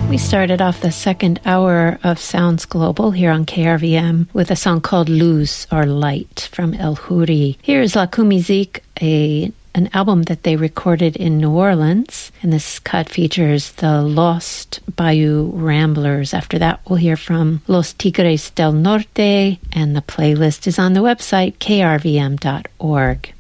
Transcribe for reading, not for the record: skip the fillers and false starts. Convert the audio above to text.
We started off the second hour of Sounds Global here on KRVM with a song called Luz, or Light, from El Huri. Here's La Musique, an album that they recorded in New Orleans, and this cut features the Lost Bayou Ramblers. After that, we'll hear from Los Tigres del Norte, and the playlist is on the website krvm.org.